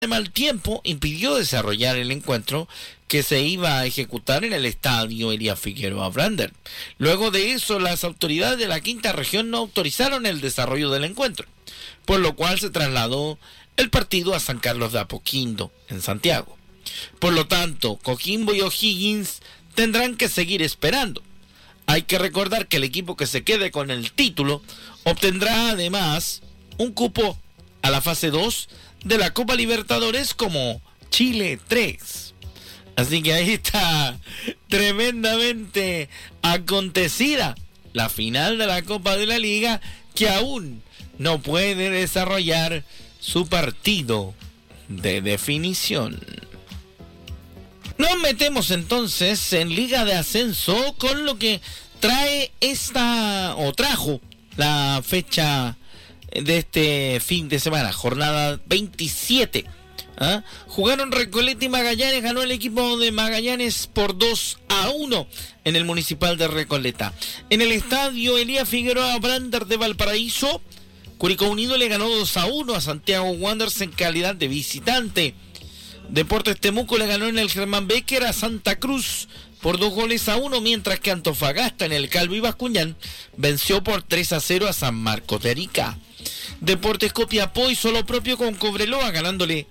de mal tiempo impidió desarrollar el encuentro que se iba a ejecutar en el estadio Elías Figueroa Brander. Luego de eso, las autoridades de la quinta región no autorizaron el desarrollo del encuentro, por lo cual se trasladó el partido a San Carlos de Apoquindo, en Santiago. Por lo tanto, Coquimbo y O'Higgins tendrán que seguir esperando. Hay que recordar que el equipo que se quede con el título obtendrá además un cupo a la fase 2 de la Copa Libertadores como Chile 3. Así que ahí está tremendamente acontecida la final de la Copa de la Liga, que aún no puede desarrollar su partido de definición. Nos metemos entonces en Liga de Ascenso con lo que trajo la fecha de este fin de semana, jornada 27. Jugaron Recoleta y Magallanes, ganó el equipo de Magallanes por 2-1 en el Municipal de Recoleta. En el estadio Elías Figueroa Brander de Valparaíso, Curicó Unido le ganó 2-1 a Santiago Wanderers en calidad de visitante. Deportes Temuco le ganó en el Germán Becker a Santa Cruz por 2-1, mientras que Antofagasta en el Calvo y Bascuñán venció por 3-0 a San Marcos de Arica. Deportes Copiapó hizo lo propio con Cobreloa, ganándole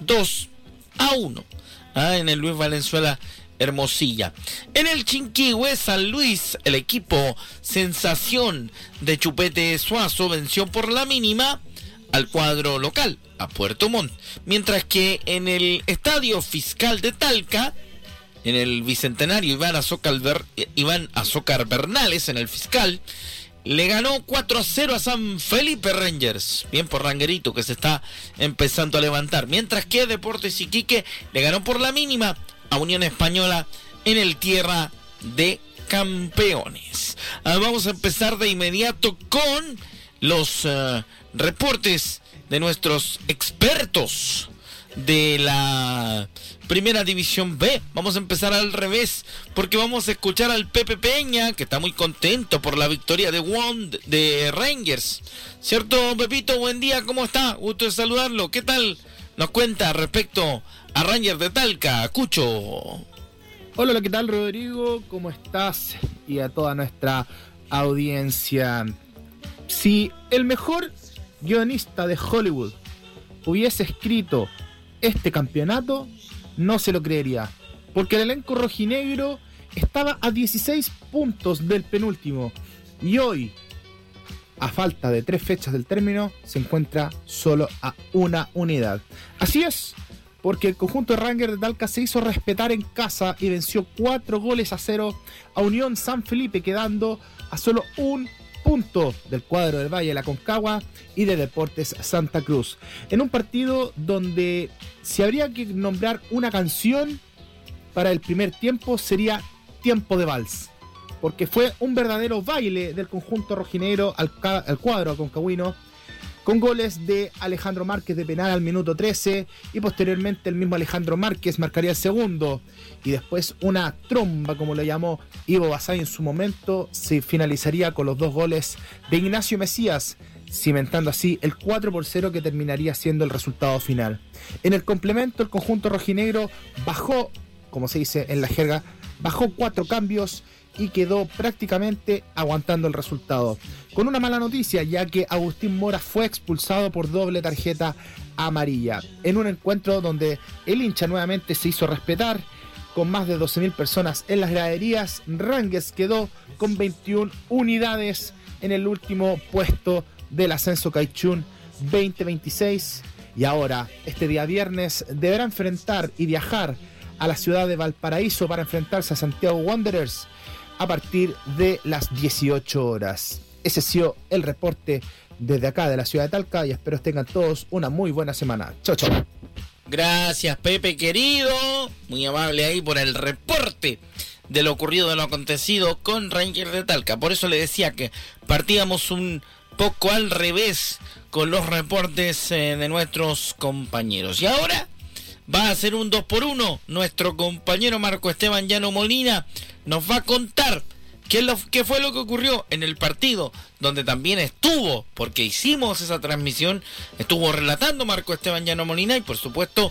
2-1 en el Luis Valenzuela Hermosilla. En el Chinquihue San Luis, el equipo sensación de Chupete Suazo venció por la mínima al cuadro local, a Puerto Montt, mientras que en el Estadio Fiscal de Talca, en el Bicentenario Iván Azócar Bernales, en el Fiscal, le ganó 4-0 a San Felipe Rangers, bien por Ranguerito, que se está empezando a levantar, mientras que Deportes Iquique le ganó por la mínima a Unión Española en el Tierra de Campeones. Vamos a empezar de inmediato con los reportes de nuestros expertos de la Primera División B. Vamos a empezar al revés, porque vamos a escuchar al Pepe Peña, que está muy contento por la victoria de Rangers. ¿Cierto, Pepito? Buen día, ¿cómo está? Gusto de saludarlo. ¿Qué tal nos cuenta respecto a Rangers de Talca, Cucho? Hola, ¿qué tal, Rodrigo? ¿Cómo estás? Y a toda nuestra audiencia. Si el mejor guionista de Hollywood hubiese escrito este campeonato, no se lo creería, porque el elenco rojinegro estaba a 16 puntos del penúltimo y hoy, a falta de 3 fechas del término, se encuentra solo a una unidad. Así es, porque el conjunto de Rangers de Talca se hizo respetar en casa y venció 4-0 a Unión San Felipe, quedando a solo un punto del cuadro del Valle de la Concagua y de Deportes Santa Cruz, en un partido donde si habría que nombrar una canción para el primer tiempo sería Tiempo de Vals, porque fue un verdadero baile del conjunto rojinegro al cuadro concagüino, con goles de Alejandro Márquez de penal al minuto 13 y posteriormente el mismo Alejandro Márquez marcaría el segundo, y después una tromba, como lo llamó Ivo Basay en su momento, se finalizaría con los 2 goles de Ignacio Mesías, cimentando así el 4-0 que terminaría siendo el resultado final. En el complemento, el conjunto rojinegro bajó, como se dice en la jerga, bajó 4 cambios y quedó prácticamente aguantando el resultado. Con una mala noticia, ya que Agustín Mora fue expulsado por doble tarjeta amarilla, en un encuentro donde el hincha nuevamente se hizo respetar. Con más de 12.000 personas en las graderías, Rangers quedó con 21 unidades en el último puesto del ascenso Caichún 2026. Y ahora, este día viernes, deberá enfrentar y viajar a la ciudad de Valparaíso para enfrentarse a Santiago Wanderers a partir de las 18 horas. Ese ha sido el reporte desde acá de la ciudad de Talca y espero tengan todos una muy buena semana. Chao, chao. Gracias, Pepe querido, muy amable ahí por el reporte de lo ocurrido, de lo acontecido con Rangers de Talca. Por eso le decía que partíamos un poco al revés con los reportes de nuestros compañeros. Y ahora va a ser un 2x1. Nuestro compañero Marco Esteban Llano Molina nos va a contar ¿Qué fue lo que ocurrió en el partido donde también estuvo, porque hicimos esa transmisión, estuvo relatando Marco Esteban Llano Molina y por supuesto